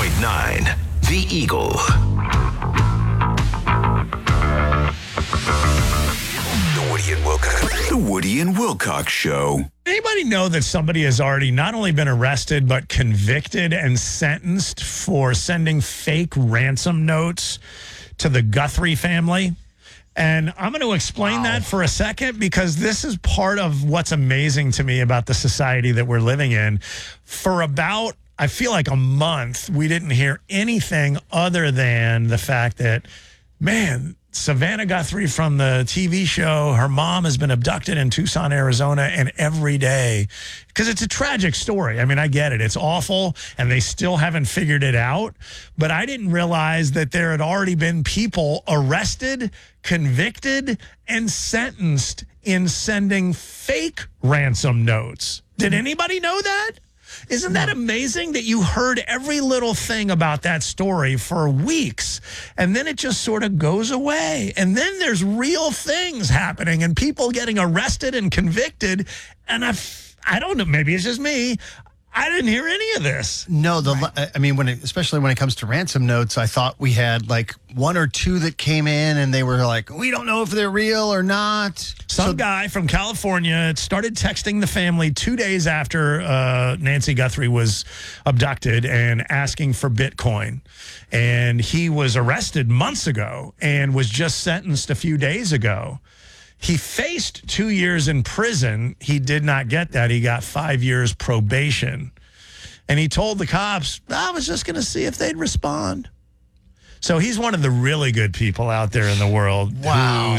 101.9 The Eagle. The Woody and Wilcox Show. Anybody know that somebody has already not only been arrested, but convicted and sentenced for sending fake ransom notes to the Guthrie family? And I'm going to explain that for a second, because this is part of what's amazing to me about the society that we're living in. For about, I feel like a month, we didn't hear anything other than the fact that, man, Savannah Guthrie from the TV show, her mom has been abducted in Tucson, Arizona, and every day, because it's a tragic story. I mean, I get it. It's awful, and they still haven't figured it out. But I didn't realize that there had already been people arrested, convicted, and sentenced in sending fake ransom notes. Did anybody know that? Isn't that amazing that you heard every little thing about that story for weeks, and then it just sort of goes away? And then there's real things happening and people getting arrested and convicted. And I don't know, maybe it's just me. I didn't hear any of this. No, I mean, especially when it comes to ransom notes, I thought we had like one or two that came in and they were like, we don't know if they're real or not. Some guy from California started texting the family 2 days after Nancy Guthrie was abducted and asking for Bitcoin. And he was arrested months ago and was just sentenced a few days ago. He faced 2 years in prison. He did not get that. He got 5 years probation. And he told the cops, I was just going to see if they'd respond. So he's one of the really good people out there in the world. Wow. Who